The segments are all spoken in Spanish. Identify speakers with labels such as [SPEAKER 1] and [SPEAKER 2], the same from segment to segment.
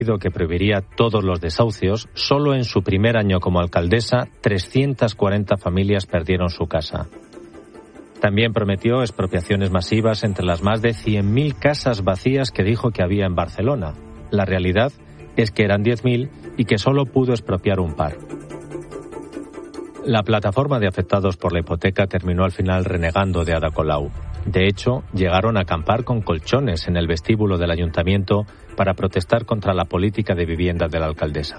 [SPEAKER 1] que prohibiría todos los desahucios, solo en su primer año como alcaldesa, 340 familias perdieron su casa. También prometió expropiaciones masivas entre las más de 100.000 casas vacías que dijo que había en Barcelona. La realidad es que eran 10.000 y que solo pudo expropiar un par. La plataforma de afectados por la hipoteca terminó al final renegando de Ada Colau. De hecho, llegaron a acampar con colchones en el vestíbulo del ayuntamiento para protestar contra la política de vivienda de la alcaldesa.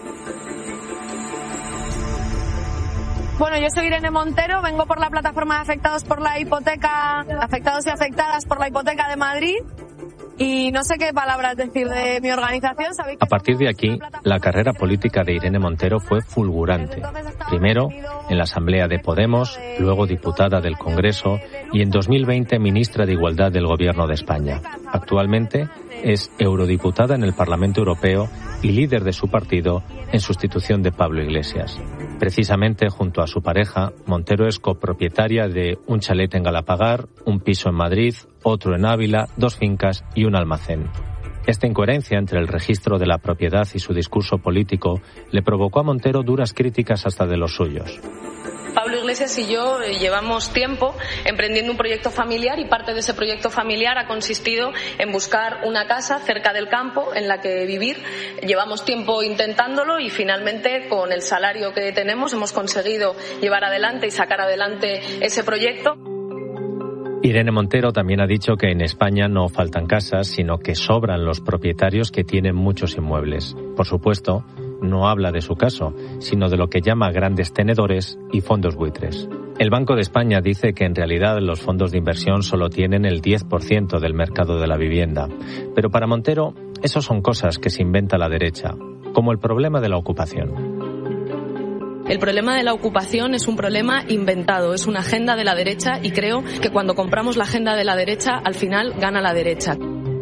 [SPEAKER 2] Bueno, yo soy Irene Montero, vengo por la plataforma de afectados y afectadas por la hipoteca de Madrid. Y no sé qué palabras decir de mi organización.
[SPEAKER 1] A partir de aquí, la carrera política de Irene Montero fue fulgurante. Primero, en la Asamblea de Podemos, luego diputada del Congreso y en 2020 ministra de Igualdad del Gobierno de España. Actualmente es eurodiputada en el Parlamento Europeo y líder de su partido en sustitución de Pablo Iglesias. Precisamente junto a su pareja, Montero es copropietaria de un chalet en Galapagar, un piso en Madrid, otro en Ávila, 2 fincas y un almacén. Esta incoherencia entre el registro de la propiedad y su discurso político le provocó a Montero duras críticas hasta de los suyos.
[SPEAKER 3] Pablo Iglesias y yo llevamos tiempo emprendiendo un proyecto familiar y parte de ese proyecto familiar ha consistido en buscar una casa cerca del campo en la que vivir. Llevamos tiempo intentándolo y finalmente con el salario que tenemos hemos conseguido llevar adelante y sacar adelante ese proyecto.
[SPEAKER 1] Irene Montero también ha dicho que en España no faltan casas, sino que sobran los propietarios que tienen muchos inmuebles. Por supuesto, no habla de su caso, sino de lo que llama grandes tenedores y fondos buitres. El Banco de España dice que en realidad los fondos de inversión solo tienen el 10% del mercado de la vivienda. Pero para Montero, eso son cosas que se inventa la derecha, como el problema de la ocupación.
[SPEAKER 3] El problema de la ocupación es un problema inventado, es una agenda de la derecha y creo que cuando compramos la agenda de la derecha, al final gana la derecha.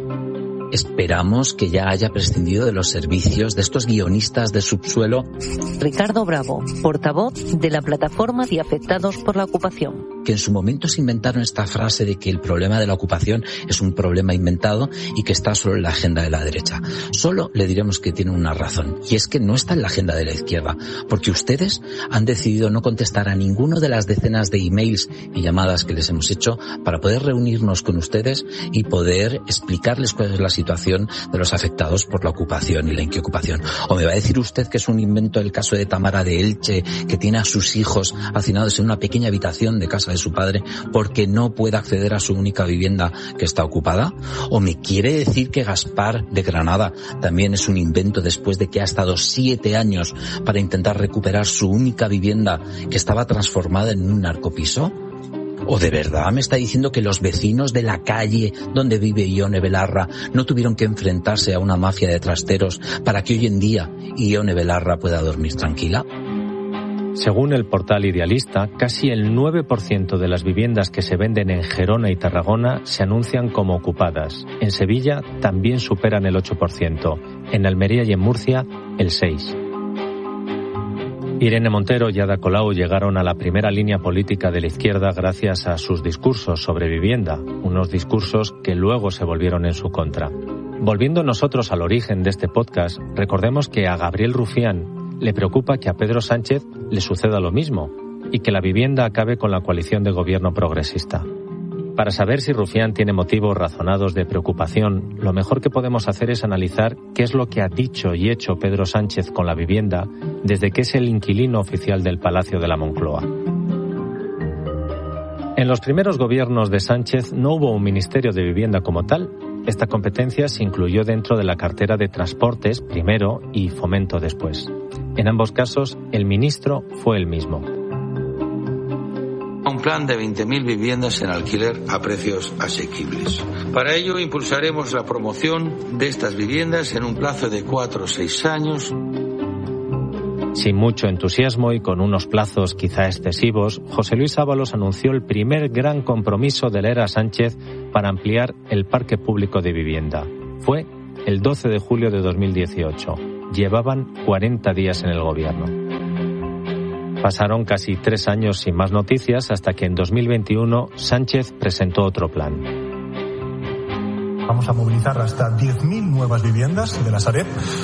[SPEAKER 4] Esperamos que ya haya prescindido de los servicios de estos guionistas de subsuelo.
[SPEAKER 5] Ricardo Bravo, portavoz de la plataforma de afectados por la ocupación.
[SPEAKER 4] Que en su momento se inventaron esta frase de que el problema de la ocupación es un problema inventado y que está solo en la agenda de la derecha. Solo le diremos que tienen una razón, y es que no está en la agenda de la izquierda, porque ustedes han decidido no contestar a ninguno de las decenas de emails y llamadas que les hemos hecho para poder reunirnos con ustedes y poder explicarles cuál es la situación de los afectados por la ocupación y la inquiocupación. O me va a decir usted que es un invento el caso de Tamara de Elche, que tiene a sus hijos hacinados en una pequeña habitación de casa de su padre porque no puede acceder a su única vivienda que está ocupada. O me quiere decir que Gaspar de Granada también es un invento después de que ha estado 7 años para intentar recuperar su única vivienda que estaba transformada en un narcopiso. ¿O de verdad me está diciendo que los vecinos de la calle donde vive Ione Belarra no tuvieron que enfrentarse a una mafia de trasteros para que hoy en día Ione Belarra pueda dormir tranquila?
[SPEAKER 1] Según el portal Idealista, casi el 9% de las viviendas que se venden en Gerona y Tarragona se anuncian como ocupadas. En Sevilla también superan el 8%. En Almería y en Murcia, el 6%. Irene Montero y Ada Colau llegaron a la primera línea política de la izquierda gracias a sus discursos sobre vivienda, unos discursos que luego se volvieron en su contra. Volviendo nosotros al origen de este podcast, recordemos que a Gabriel Rufián le preocupa que a Pedro Sánchez le suceda lo mismo y que la vivienda acabe con la coalición de gobierno progresista. Para saber si Rufián tiene motivos razonados de preocupación, lo mejor que podemos hacer es analizar qué es lo que ha dicho y hecho Pedro Sánchez con la vivienda desde que es el inquilino oficial del Palacio de la Moncloa. En los primeros gobiernos de Sánchez no hubo un ministerio de vivienda como tal. Esta competencia se incluyó dentro de la cartera de Transportes primero y Fomento después. En ambos casos, el ministro fue el mismo.
[SPEAKER 6] Un plan de 20.000 viviendas en alquiler a precios asequibles. Para ello impulsaremos la promoción de estas viviendas en un plazo de 4 o 6 años.
[SPEAKER 1] Sin mucho entusiasmo y con unos plazos quizá excesivos, José Luis Ábalos anunció el primer gran compromiso de la era Sánchez para ampliar el parque público de vivienda. Fue el 12 de julio de 2018. Llevaban 40 días en el gobierno. Pasaron casi 3 años sin más noticias hasta que en 2021 Sánchez presentó otro plan.
[SPEAKER 7] Vamos a movilizar hasta 10.000 nuevas viviendas de la Sareb